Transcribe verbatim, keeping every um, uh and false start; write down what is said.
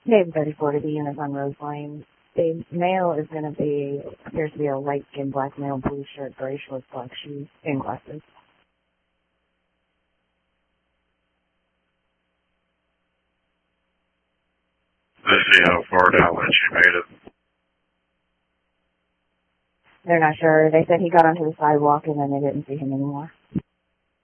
Dave thirty-four to the units on Rose Lane. The male is going to be, appears to be a light-skinned black male, blue shirt, gray shorts, black shoes, and glasses. Let's see how far down that she made it. They're not sure. They said he got onto the sidewalk and then they didn't see him anymore.